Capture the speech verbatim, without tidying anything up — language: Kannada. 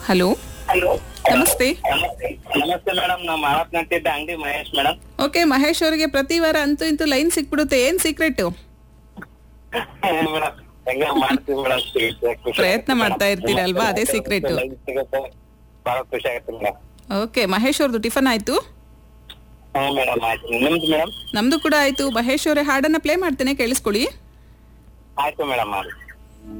ಹಲೋ, ಹಲೋ ನಮಸ್ತೆ. ನಮಸ್ತೆ ಮೇಡಮ್. ನಾವು ಮಾವತ್ನಟ್ಟಿದ್ದ ಅಂಗಡಿ ಮಹೇಶ್ ಮೇಡಮ್. ಓಕೆ, ಮಹೇಶ್ ಅವರಿಗೆ ಪ್ರತಿ ವಾರ ಅಂತೂ ಇಂತೂ ಲೈನ್ ಸಿಕ್ಬಿಡುತ್ತೆ. ಏನ್ ಸೀಕ್ರೆಟ್? ಮೇಡಮ್ ಹೆಂಗ ಮಾಡ್ತೀವಿ ಮೇಡಮ್, ಪ್ರಯತ್ನ ಮಾಡ್ತಾ ಇರ್ತೀರಲ್ವಾ, ಅದೇ ಸೀಕ್ರೆಟ್. ಬಹಳ ಖುಷಿ ಆಗುತ್ತೆ ಮೇಡಮ್. ಓಕೆ, ಮಹೇಶ್ ಅವ್ರದ್ದು ಟಿಫನ್ ಆಯ್ತು? ಹಾ ಮೇಡಮ್ ಆಯ್ತು. ನಿಮ್ದು ಮೇಡಮ್? ನಮ್ದು ಕೂಡ ಆಯ್ತು. ಮಹೇಶ್ ಅವರೇ, ಹಾಡನ್ನ ಪ್ಲೇ ಮಾಡ್ತೇನೆ, ಕೇಳಿಸ್ಕೊಳ್ಳಿ. ಆಯ್ತು ಮೇಡಮ್. ಮಾಡಿ